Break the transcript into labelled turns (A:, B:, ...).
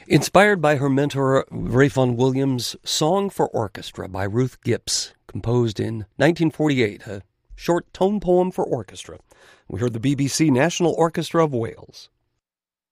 A: Inspired by her mentor, Ray Vaughan Williams, Song for Orchestra by Ruth Gipps, composed in 1948, a short tone poem for orchestra. We heard the BBC National Orchestra of Wales.